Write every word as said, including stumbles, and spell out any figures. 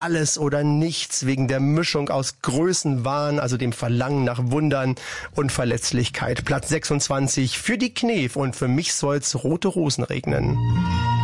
alles oder nichts wegen der Mischung aus Größenwahn, also dem Verlangen nach Wundern und Verletzlichkeit. Platz sechsundzwanzig für die Knef und für mich soll's rote Rosen regnen.